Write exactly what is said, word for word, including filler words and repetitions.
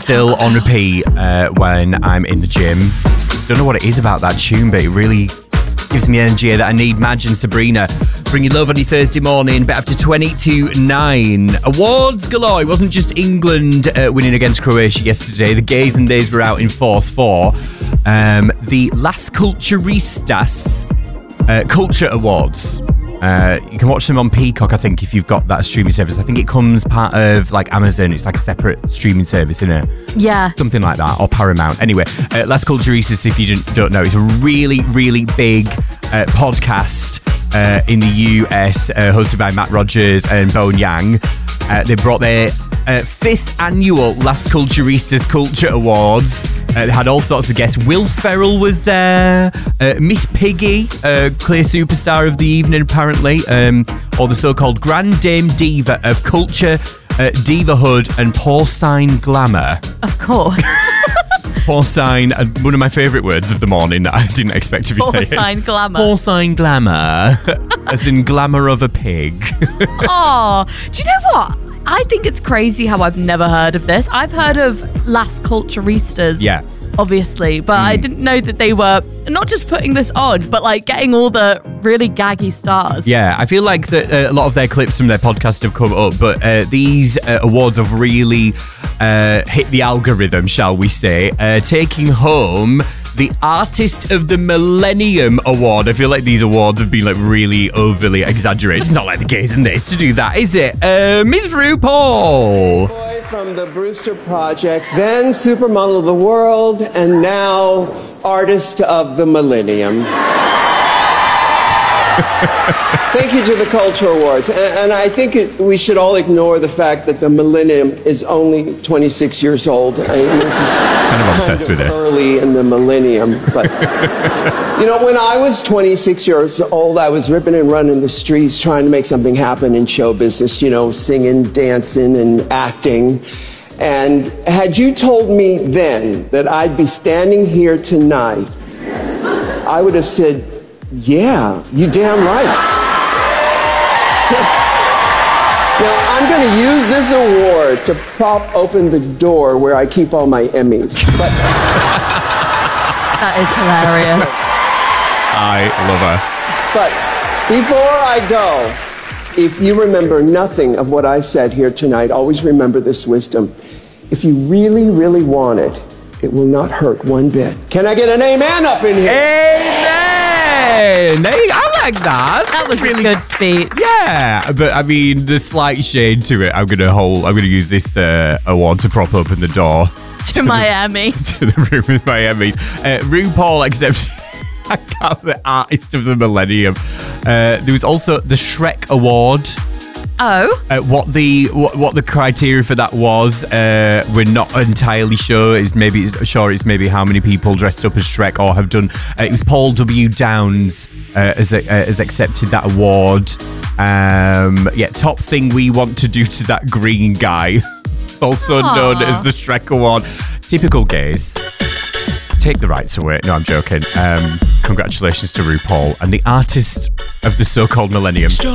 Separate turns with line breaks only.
still on repeat uh, when I'm in the gym. Don't know what it is about that tune, but it really gives me energy that I need. Madge and Sabrina, bring you love on your Thursday morning, but after twenty to nine. Awards galore. It wasn't just England uh, winning against Croatia yesterday. The gays and theys were out in force for um, the Las Culturistas uh, Culture Awards. Uh, you can watch them on Peacock, I think, if you've got that streaming service. I think it comes part of like Amazon. It's like a separate streaming service, isn't it?
Yeah.
Something like that, or Paramount. Anyway, uh, Las Culturistas, if you don't, don't know, it's a really, really big uh, podcast uh, in the U S, uh, hosted by Matt Rogers and Bone Yang. Uh, they brought their uh, fifth annual Las Culturistas Culture Awards. Uh, they had all sorts of guests. Will Ferrell was there. Uh, Miss Piggy, uh, clear superstar of the evening, apparently. Um, or the so-called Grand Dame Diva of Culture, uh, Divahood, and Porcine Glamour.
Of course.
Porcine, uh, one of my favourite words of the morning that I didn't expect to be
Porcine
saying.
Porcine Glamour.
Porcine Glamour. As in glamour of a pig.
Oh, do you know what? I think it's crazy how I've never heard of this. I've heard of Las Culturistas.
Yeah.
Obviously, but mm. I didn't know that they were not just putting this on, but like getting all the really gaggy stars.
Yeah, I feel like that uh, a lot of their clips from their podcast have come up, but uh, these uh, awards have really uh, hit the algorithm, shall we say, uh, taking home the Artist of the Millennium Award. I feel like these awards have been like really overly exaggerated. It's not like the gays and this to do that, is it? Uh, Miz RuPaul.
Boy from the Brewster Projects, then Supermodel of the World, and now Artist of the Millennium. Thank you to the Culture Awards. And, and I think it, we should all ignore the fact that the millennium is only twenty-six years old. I mean, this is
kind of obsessed
kind of
with this.
Early in the millennium. But, you know, when I was twenty-six years old, I was ripping and running the streets trying to make something happen in show business, you know, singing, dancing, and acting. And had you told me then that I'd be standing here tonight, I would have said, yeah, you damn right. Now, I'm going to use this award to prop open the door where I keep all my Emmys. But
that is hilarious.
I love her.
But before I go, if you remember nothing of what I said here tonight, always remember this wisdom. If you really, really want it, it will not hurt one bit. Can I get an amen up in here?
Amen! I like that.
That was
really
a good speech.
Yeah, but I mean, the slight shade to it. I'm gonna hold. I'm gonna use this uh, award to prop open the door
to,
to
Miami,
the, to the room with my Emmys. Uh, RuPaul accepts. I got the Artist of the Millennium. Uh, there was also the Shrek Award.
Oh.
Uh, what the what, what the criteria for that was, uh, we're not entirely sure. It's maybe sure it's maybe how many people dressed up as Shrek or have done. Uh, it was Paul W. Downs uh, has uh, has accepted that award. Um, yeah, top thing we want to do to that green guy, also
Aww.
known as the Shrek Award. Typical gays. Take the rights away. No, I'm joking. Um, congratulations to RuPaul and the Artist of the so-called Millennium.